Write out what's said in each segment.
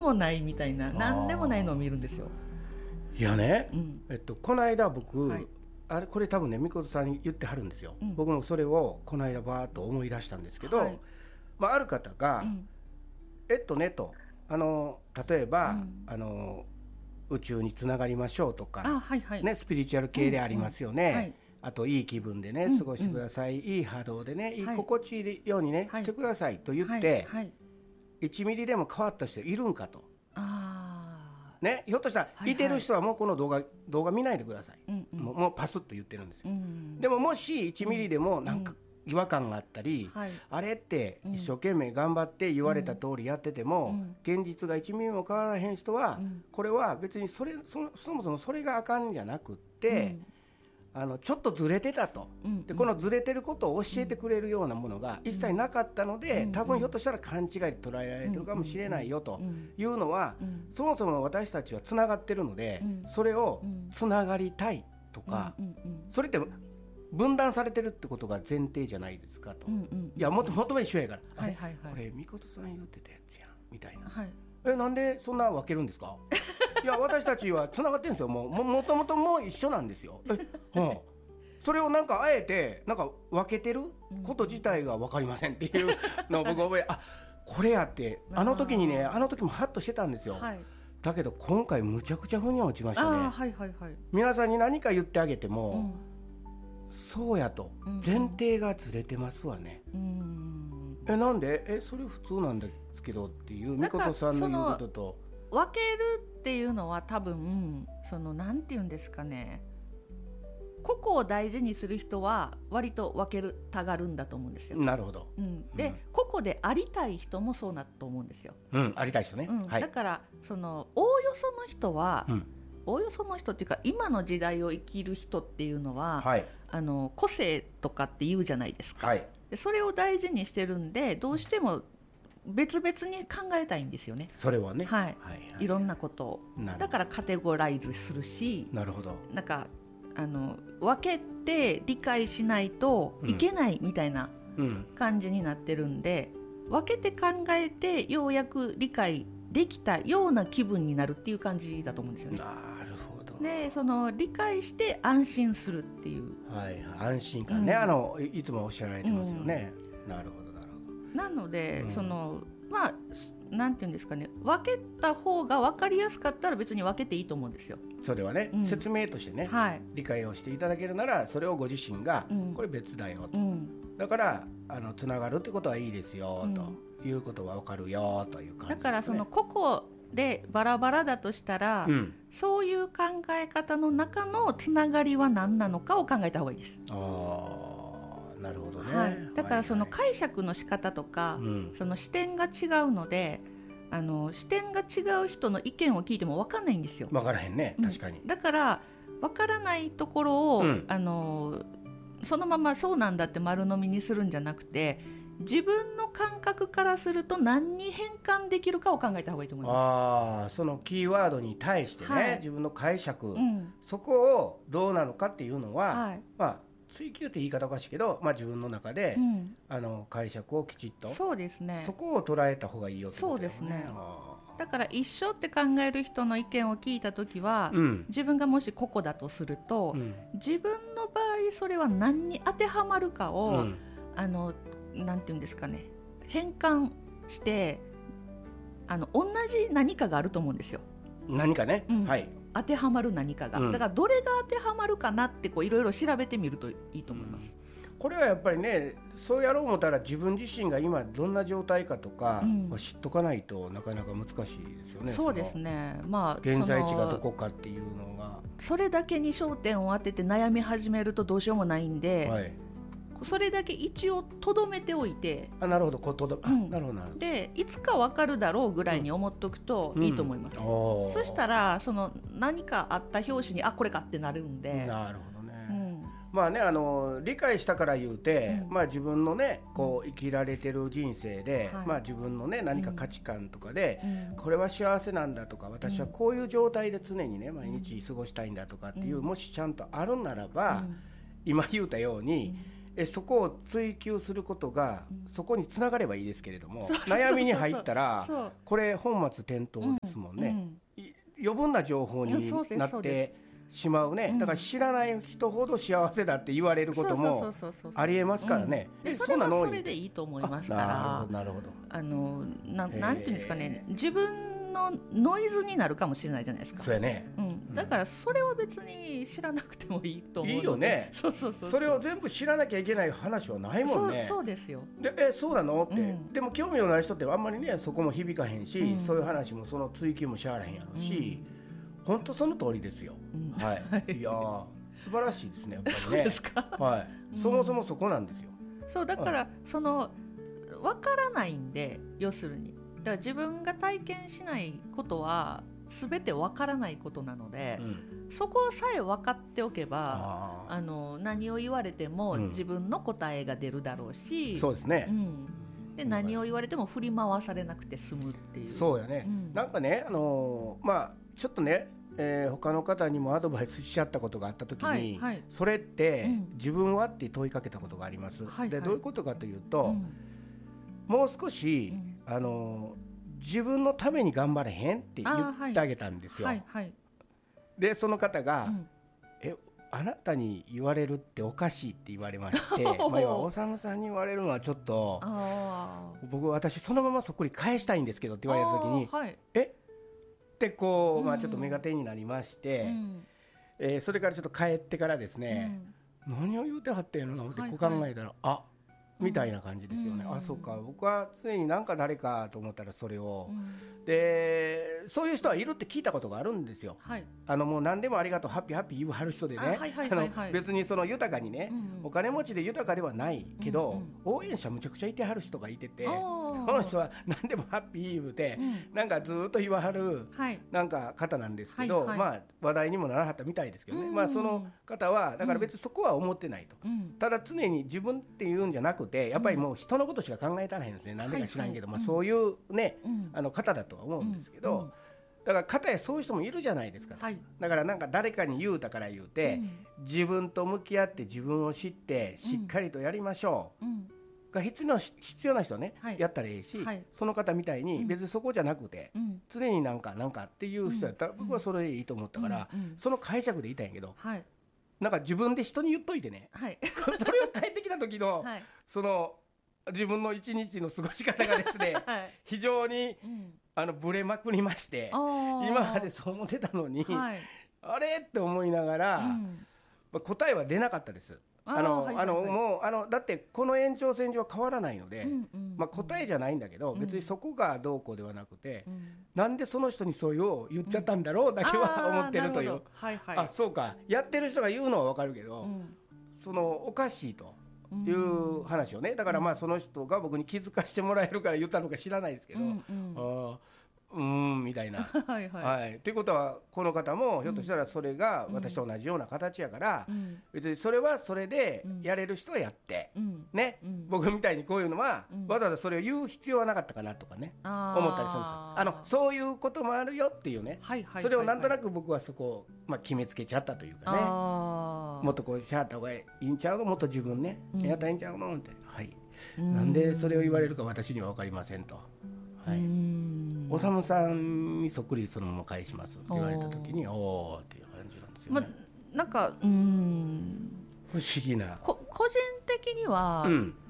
もないみたいな、何でもないのを見るんですよ。 いやね、 うん、 この間僕、 はい、 これ多分ねみことさんに言ってはるんですよ、 うん、 僕もそれをこの間バーッと思い出したんですけど、はい、ある方が、うん、と例えば、うん、宇宙につながりましょうとか、はいはい、ね、スピリチュアル系でありますよね、うんうん、はい、あといい気分でね過ごしてください、うんうん、いい波動でね、いい心地いいようにね、はい、してくださいと言って、はいはい、1ミリでも変わった人いるんかと、ね、ひょっとしたらいてる人はもうこの動画見ないでください、うんうん、もうパスッと言ってるんですよ、うんうん、でももし1ミリでもなんか違和感があったり、うん、あれって一生懸命頑張って言われた通りやってても、うん、現実が1ミリも変わらへん人は、うん、これは別にそもそもそれがあかんじゃなくって、うん、ちょっとずれてたと、うんうん、でこのずれてることを教えてくれるようなものが一切なかったので、うん、多分ひょっとしたら勘違いで捉えられてるかもしれないよというのは、うん、そもそも私たちはつながってるので、うん、それをつながりたいとか、うんうんうん、それって分断されてるってことが前提じゃないですかと、うんうんうん、いやもともと一緒やから、はいはいはい、これみことさん言ってたやつやんみたいな、はい、なんでそんな分けるんですかいや私たちはつながってるんですよ、もともともう一緒なんですよ、うん、それをなんかあえてなんか分けてること自体が分かりませんっていうのを僕覚えこれやってあの時にねあの時もハッとしてたんですよ、はい、だけど今回むちゃくちゃ腑に落ちましたね、はいはいはい、皆さんに何か言ってあげても、うんそうやと前提がずれてますわね、なんでそれ普通なんですけどっていうみことさんの言うことと分けるっていうのは多分なんていうんですかね、個々を大事にする人は割と分けたがるんだと思うんですよ。 なるほど、 うん、で、個々でありたい人もそうなと思うんですよ、 うん、ありたい人ね、 うんはい、だからおおよその人は、おおよその人っていうか今の時代を生きる人っていうのは、はい、個性とかって言うじゃないですか、はい、でそれを大事にしてるんでどうしても別々に考えたいんですよね、 それはね、 はいはいはい、いろんなことをだからカテゴライズするし、 なるほど、 なんか分けて理解しないといけないみたいな感じになってるんで、分けて考えてようやく理解できたような気分になるっていう感じだと思うんですよね。 なるほど。 で理解して安心するっていう、 はい、安心感ね、いつもおっしゃられてますよね、なるほどなるほど。 なので、まあなんていうんですかね、分けた方が分かりやすかったら別に分けていいと思うんですよ。 それはね、説明としてね、はい、理解をしていただけるならそれをご自身が、これ別だよと、だからつながるってことはいいですよ、ということは分かるよという感じですね。 だから個々でバラバラだとしたら、そういう考え方の中のつながりは何なのかを考えた方がいいです。 なるほどね、 はい、だから解釈の仕方とか、視点が違うので視点が違う人の意見を聞いても分かんないんですよ。 分からへんね、確かに、 だから分からないところを、そのままそうなんだって丸飲みにするんじゃなくて、自分の感覚からすると何に変換できるかを考えた方がいいと思います。 そのキーワードに対してね、はい、自分の解釈、そこをどうなのかっていうのは、はい、追求って言い方おかしいけど、自分の中で、解釈をきちっと、 そうですね、 そこを捉えた方がいいよってことだよね。 そうですね。だから一緒って考える人の意見を聞いたときは、自分がもし個々だとすると、自分の場合それは何に当てはまるかを、なんていうんですかね、変換して同じ何かがあると思うんですよ。 何かね、はい、 当てはまる何かが、だからどれが当てはまるかなっていろいろ調べてみるといいと思います。 これはやっぱりね、そうやろう思ったら自分自身が今どんな状態かとか知っとかないとなかなか難しいですよね。 そうですね、 現在地がどこかっていうのがそれだけに焦点を当てて悩み始めるとどうしようもないんで、はい、それだけ一応とどめておいて、 なるほど、なるほど、 でいつか分かるだろうぐらいに思っとくといいと思います。そしたら何かあった拍子にこれかってなるんで。 なるほどね、理解したから言うて、自分のねこう生きられてる人生で、自分のね何か価値観とかで、これは幸せなんだとか、私はこういう状態で常にね毎日過ごしたいんだとかっていう、もしちゃんとあるならば、今言うたようにそこを追求することが、そこにつながればいいですけれども、悩みに入ったらこれ本末転倒ですもんね、余分な情報になってしまうね。だから知らない人ほど幸せだって言われることもありえますからね。 それはそれでいいと思いますから。 なるほど。 なんていうんですかね、自分のノイズになるかもしれないじゃないですか。 そうやね、 だからそれは別に知らなくてもいいと思う。 いいよね。それを全部知らなきゃいけない話はないもんね。 そうですよ。 でそうなのって、でも興味のない人ってあんまりねそこも響かへんし、そういう話もその追求もしゃあらへんやろうし、本当その通りですよ、はい。いや素晴らしいですね、やっぱりね。そうですか。 はい、そもそもそこなんですよ。 そうだから、その分からないんで、要するにだから自分が体験しないことは全て分からないことなので、そこさえ分かっておけば何を言われても自分の答えが出るだろうし、 そうですね、 で何を言われても振り回されなくて済むっていう。 そうやね、なんかね、まあちょっとね、他の方にもアドバイスしちゃったことがあった時に、それって、自分はって問いかけたことがあります、でどういうことかというと、もう少し、自分のために頑張れへんって言ってあげたんですよ。でその方が、あなたに言われるっておかしいって言われましておさむさんに言われるのはちょっと私そのままそっくり返したいんですけどって言われた時に、ってこう、ちょっと目が点になりまして、それからちょっと帰ってからですね、何を言うてはってんのってこう考えたら、みたいな感じですよね。そうか、僕は常になんか誰かと思ったらそれを、でそういう人はいるって聞いたことがあるんですよ。もう何でもありがとうハッピーハッピー言わはる人でね、別にその豊かにね、お金持ちで豊かではないけど、応援者むちゃくちゃいてはる人がいてて、その人は何でもハッピー言うて、なんかずっと言わはる、なんか方なんですけど、話題にもならはったみたいですけどね、その方はだから別にそこは思ってないと、ただ常に自分っていうんじゃなくて、やっぱりもう人のことしか考えたらへんですね。なんでか知らんけど、そういうね、方だとは思うんですけど、だから片やそういう人もいるじゃないですか、だからなんか誰かに言うたから言うて、自分と向き合って自分を知ってしっかりとやりましょう、が必要な人はね、やったらいいし、その方みたいに別にそこじゃなくて、常になんかっていう人やったら、僕はそれでいいと思ったから、その解釈でいたんやけど、なんか自分で人に言っといてね、それを帰ってきた時の、その自分の一日の過ごし方がですね、非常にブレまくりまして、今までそう思ってたのに、あれって思いながら、答えは出なかったです。もうだってこの延長線上は変わらないので、答えじゃないんだけど、別にそこがどうこうではなくて、なんでその人にそういう言っちゃったんだろうだけは思ってるという、そうか、やってる人が言うのは分かるけど、そのおかしいという話をね、だからその人が僕に気づかせてもらえるから言ったのか知らないですけど、みたいなっていうことは、この方もひょっとしたらそれが私と同じような形やから、別にそれはそれでやれる人はやってね、僕みたいにこういうのはわざわざそれを言う必要はなかったかなとかね、思ったりするんです。そういうこともあるよっていうね、それをなんとなく僕はそこを決めつけちゃったというかね、もっとこうしはった方がいいんちゃうの、もっと自分ねやったらいいんちゃうのって、なんでそれを言われるか私には分かりませんと。おさむさんにそっくりそのまま返しますって言われた時に、おーっていう感じなんですよね。 なんか不思議な、 個人的には、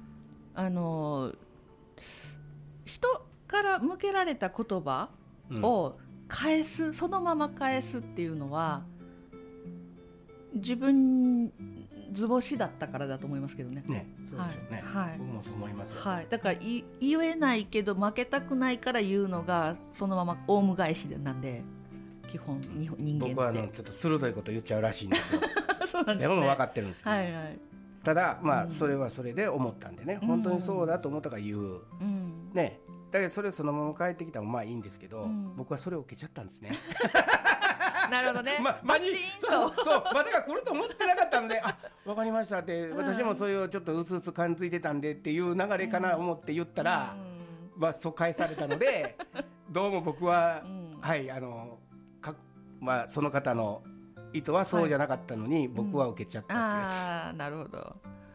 人から向けられた言葉を返す、そのまま返すっていうのは自分図星だったからだと思いますけどね。 そうでしょうね。僕もそう思いますよ。 だから言えないけど負けたくないから言うのがそのままオウム返しなんで、基本人間って。 僕はちょっと鋭いこと言っちゃうらしいんですよ。 そうなんですね。 でも分かってるんですけど、ただそれはそれで思ったんでね、本当にそうだと思ったから言う、ね。だけどそれそのまま帰ってきたらいいんですけど、僕はそれを受けちゃったんですね。 なるほどね。 までが来ると思ってなかったんで、分かりましたって、私もそれをちょっとうすうす感づいてたんでっていう流れかな思って言ったら、そう返されたので、どうも僕はその方の意図はそうじゃなかったのに、僕は受けちゃったっていうやつ。 なるほど。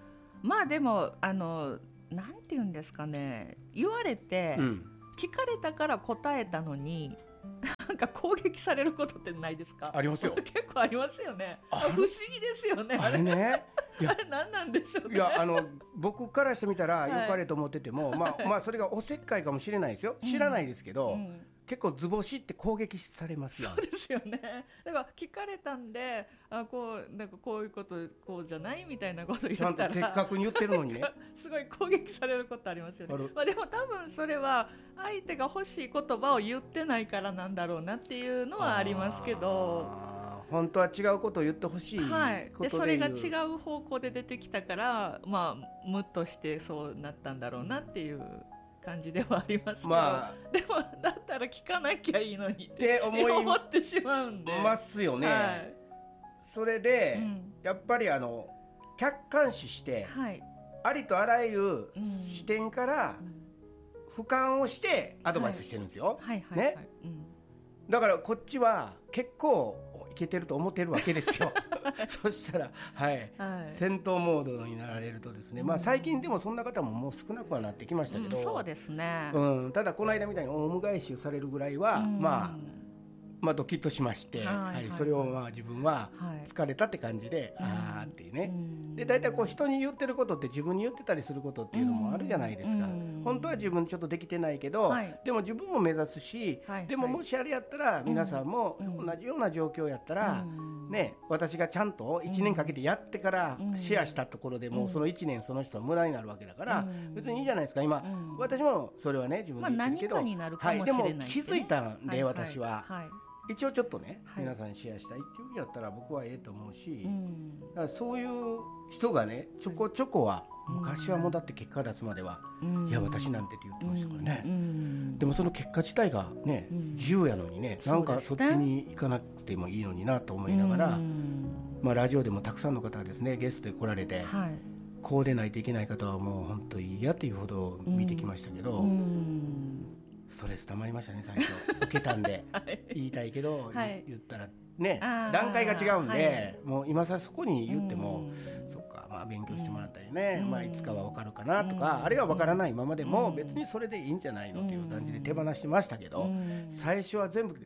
まあでもなんて言うんですかね、言われて、聞かれたから答えたのになんか攻撃されることってないですか？ ありますよ。 結構ありますよね。不思議ですよね。 あれね。 あれ何なんでしょうね。 いや僕からしてみたら良かれと思ってても、まあそれがおせっかいかもしれないですよ。知らないですけど、結構図星って攻撃されますよ。 そうですよね。だから聞かれたんで、なんかこういうことこうじゃないみたいなこと言ったら、 ちゃんと的確に言ってるのにねすごい攻撃されることありますよね。まあ、でも多分それは相手が欲しい言葉を言ってないからなんだろうなっていうのはありますけど、 本当は違うことを言ってほしいことで、はい、 でそれが違う方向で出てきたから、まあムッとしてそうなったんだろうなっていう感じではありますけど、まあ、でもだったら聞かなきゃいいのにって思ってしまうんでますよね、はい、それで、やっぱり客観視して、はい、ありとあらゆる視点から俯瞰をしてアドバイスしてるんですよ、ね、だからこっちは結構いけてると思ってるわけですよそしたら、はいはい、戦闘モードになられるとですね、まあ、最近でもそんな方ももう少なくはなってきましたけど、 そうですね、 ただこの間みたいにオウム返しされるぐらいは、まあドキッとしまして、それをまあ自分は疲れたって感じで、あーっていうね、で大体こう人に言ってることって自分に言ってたりすることっていうのもあるじゃないですか、本当は自分ちょっとできてないけど、でも自分も目指すし、でももしあれやったら皆さんも同じような状況やったら、ね、私がちゃんと1年かけてやってからシェアしたところでもうその1年その人は無駄になるわけだから、別にいいじゃないですか。今、私もそれはね自分で言ってるけど、でも気づいたんで、私は一応ちょっとね、皆さんにシェアしたいっていうんやったら僕はええと思うし、だからそういう人がねちょこちょこは、昔はもうだって結果出すまでは、いや私なんてって言ってましたからね、でもその結果自体がね、自由やのにね、なんかそっちに行かなくてもいいのになと思いながら、まあラジオでもたくさんの方がですねゲストで来られて、こうでないといけない方はもう本当に嫌っていうほど見てきましたけど、ストレス溜まりましたね最初受けたんで言いたいけど、言ったらね段階が違うんで、もう今さそこに言っても、そっかまあ勉強してもらったりね、まあいつかは分かるかなとか、あるいは分からないままでも別にそれでいいんじゃないのっていう感じで手放してましたけど、最初は全部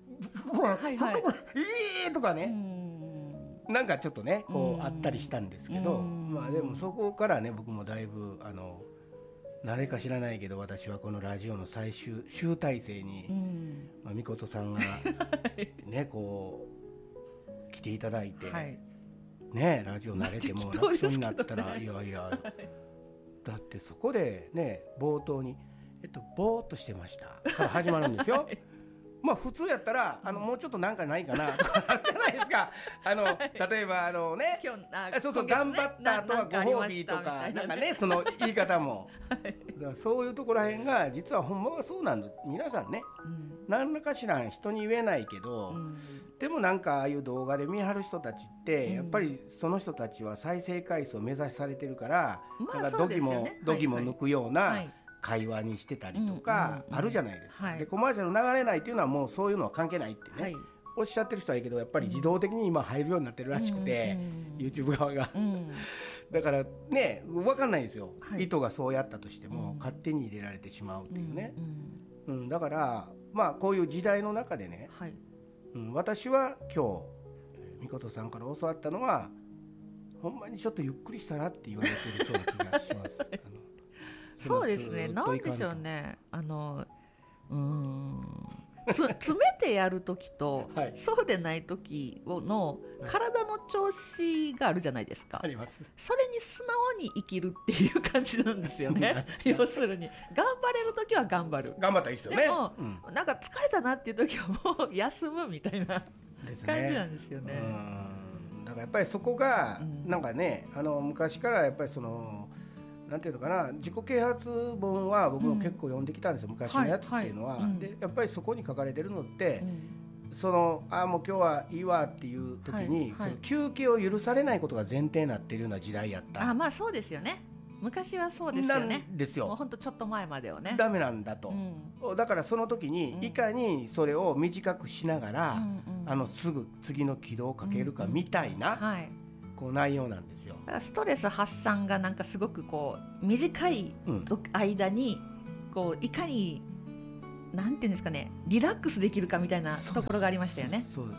とかね、なんかちょっとねこうあったりしたんですけど、まあでもそこからね僕もだいぶ誰か知らないけど私はこのラジオの最終集大成に、みことさんがねこう来ていただいて、ねラジオ慣れても楽勝になったらいやいやだってそこでね冒頭にぼーっとしてましたから始まるんですよまあ普通やったらもうちょっとなんかないかなとかじゃないですか。例えばね、そうそう頑張ったとはご褒美とかなんかねその言い方も、だからそういうところらへんが実はほんまはそうなんだ。皆さんね、何らかしら人に言えないけど、でもなんかああいう動画で見張る人たちってやっぱりその人たちは再生回数を目指されてるから、なんかドギも抜くような会話にしてたりとかあるじゃないですか。でコマーシャル流れないっていうのはもうそういうのは関係ないってね、おっしゃってる人はいいけど、やっぱり自動的に今入るようになってるらしくて、YouTube 側がだからね分かんないんですよ、意図がそうやったとしても勝手に入れられてしまうっていうね、だからまあこういう時代の中でね、私は今日みことさんから教わったのは、ほんまにちょっとゆっくりしたらって言われてるそうな気がしますそうですね、なんでしょうね、詰めてやるときと、そうでないときの体の調子があるじゃないですか。 あります。 それに素直に生きるっていう感じなんですよね要するに頑張れるときは頑張る、 頑張ったらいいですよね。 でも、なんか疲れたなっていうときはもう休むみたいな感じなんですよね。 だからやっぱりそこがなんかね、昔からやっぱりそのなんていうのかな、自己啓発本は僕も結構読んできたんですよ、昔のやつっていうのは。でやっぱりそこに書かれてるのって、そのもう今日はいいわっていう時に、その休憩を許されないことが前提になっているような時代やった。 まあそうですよね、昔はそうですよね。 なんですよ。 もう本当ちょっと前まではねダメなんだと、だからその時にいかにそれを短くしながら、すぐ次の軌道をかけるかみたいなこう内容なんですよ。 ストレス発散がなんかすごくこう短い間にこういかになんていうんですかね、リラックスできるかみたいなところがありましたよね。 そうです、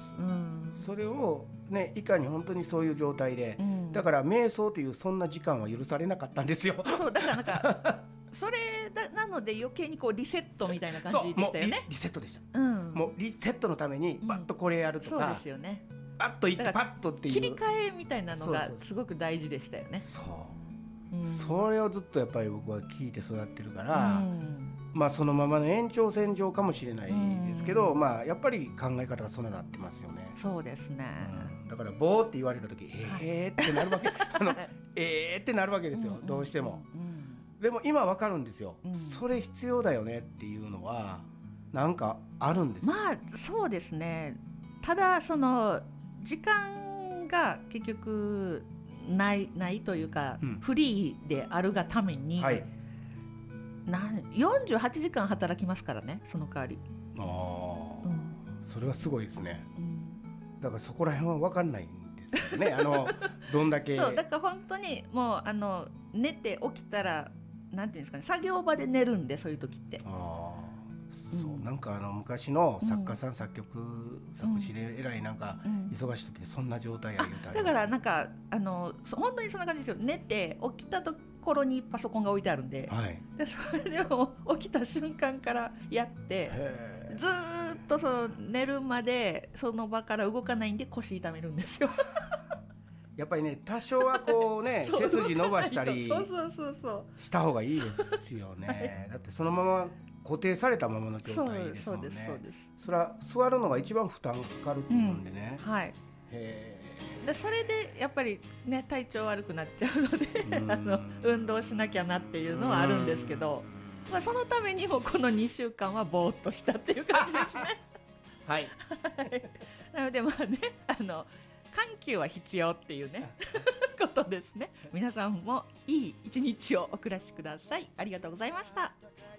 それをね、いかに本当にそういう状態で、だから瞑想というそんな時間は許されなかったんですよ。 そうだからなんかそれなので余計にこうリセットみたいな感じでしたよね。 リセットでした、もうリセットのためにバッとこれやるとか、 そうですよね、 パッといってパッとっていう切り替えみたいなのがすごく大事でしたよね。 それをずっとやっぱり僕は聞いて育ってるから、まあそのままの延長線上かもしれないですけど、まあやっぱり考え方がそんななってますよね。 そうですね、 だからボーって言われた時ってなるわけってなるわけですよ、どうしても。でも今わかるんですよ、それ必要だよねっていうのはなんかあるんですよ。 まあそうですね。ただその時間が結局ないというか、フリーであるがために、48時間働きますからね、その代わり。 それはすごいですね、だからそこら辺は分かんないんですよねどんだけそうだから本当にもう寝て起きたらなんていうんですかね、作業場で寝るんで、そういう時って。 そうなんか昔の作家さん、作曲作詞でえらいなんか忙しい時でそんな状態や言うただからなんか本当にそんな感じですよ。寝て起きたところにパソコンが置いてあるんで、でそれでも起きた瞬間からやってずっとその寝るまでその場から動かないんで腰痛めるんですよやっぱりね、多少はこうね背筋伸ばしたりした方がいいですよねだってそのまま固定されたままの状態ですもんね。それは座るのが一番負担かかるっていうんでね、でそれでやっぱりね体調悪くなっちゃうので運動しなきゃなっていうのはあるんですけど、まあ、そのためにもこの2週間はぼーっとしたっていう感じですねはいなのでまあね緩急は必要っていうねことですね。皆さんもいい一日をお暮らしください。ありがとうございました。